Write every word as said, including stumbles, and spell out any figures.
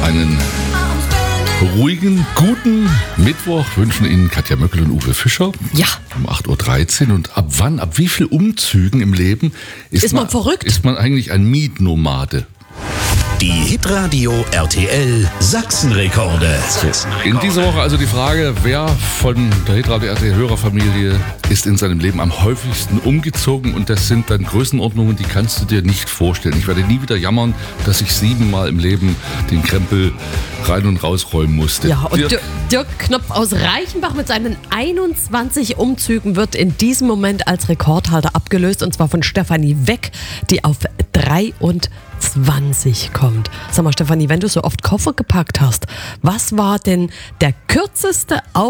Einen ruhigen, guten Mittwoch wünschen Ihnen Katja Möckel und Uwe Fischer. Ja. Um acht Uhr dreizehn. Und ab wann, ab wie viel Umzügen im Leben ist, Ist man verrückt? Ist man eigentlich ein Mietnomade? Die Hitradio R T L Sachsenrekorde. In dieser Woche also die Frage, wer von der Hitradio R T L-Hörerfamilie ist in seinem Leben am häufigsten umgezogen? Und das sind dann Größenordnungen, die kannst du dir nicht vorstellen. Ich werde nie wieder jammern, dass ich siebenmal im Leben den Krempel rein und rausräumen musste. Ja, und Dirk, Dirk, Dirk Knopf aus Reichenbach mit seinen einundzwanzig Umzügen wird in diesem Moment als Rekordhalter abgelöst, und zwar von Stefanie Weck, die auf dreiundzwanzig kommt. Sag mal, Stefanie, wenn du so oft Koffer gepackt hast, was war denn der kürzeste